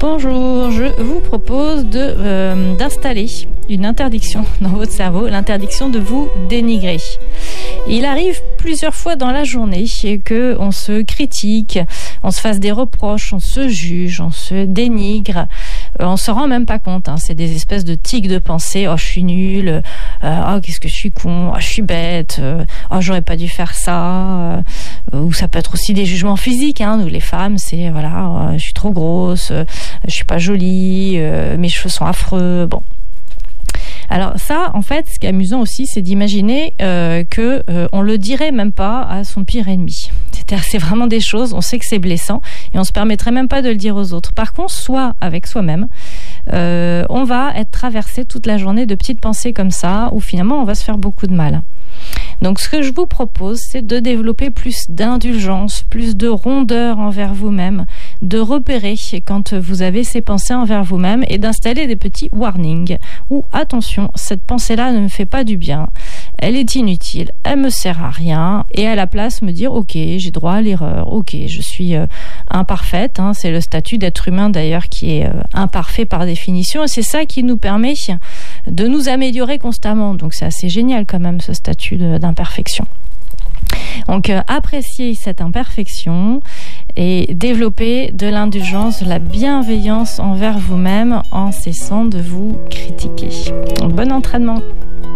Bonjour, je vous propose d'installer une interdiction dans votre cerveau, l'interdiction de vous dénigrer. Il arrive plusieurs fois dans la journée qu'on se critique, on se fasse des reproches, on se juge, on se dénigre. On se rend même pas compte, hein. C'est des espèces de tics de pensée. Oh, je suis nulle. Oh, qu'est-ce que je suis con. Oh, je suis bête. Oh, j'aurais pas dû faire ça. Ou ça peut être aussi des jugements physiques, hein. Nous, les femmes, c'est voilà, je suis trop grosse, je suis pas jolie, mes cheveux sont affreux. Bon. Alors ça, en fait, ce qui est amusant aussi, c'est d'imaginer que on le dirait même pas à son pire ennemi. C'est-à-dire, c'est vraiment des choses, on sait que c'est blessant et on se permettrait même pas de le dire aux autres. Par contre, soit avec soi-même, on va être traversé toute la journée de petites pensées comme ça, où finalement on va se faire beaucoup de mal. Donc ce que je vous propose, c'est de développer plus d'indulgence, plus de rondeur envers vous-même, de repérer quand vous avez ces pensées envers vous-même et d'installer des petits warnings où attention, cette pensée-là ne me fait pas du bien, elle est inutile, elle me sert à rien, et à la place me dire ok, j'ai droit à l'erreur, ok, je suis imparfaite, hein, c'est le statut d'être humain d'ailleurs qui est imparfait par définition, et c'est ça qui nous permet de nous améliorer constamment. Donc c'est assez génial quand même ce statut d'imperfection. Donc appréciez cette imperfection et développez de l'indulgence, de la bienveillance envers vous-même en cessant de vous critiquer. Bon entraînement.